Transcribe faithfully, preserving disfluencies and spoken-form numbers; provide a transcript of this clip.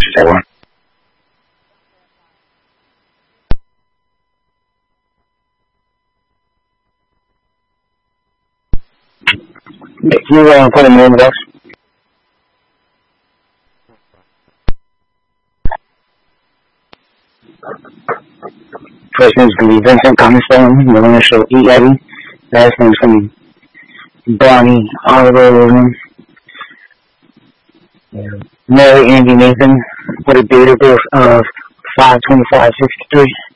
four. If you want to put him in the box. First name's going to be Vincent Common, middle initial E. Eddie. Last name's going to be Bonnie Oliver. Mary Andy Nathan, with a date of birth of five twenty-five sixty-three.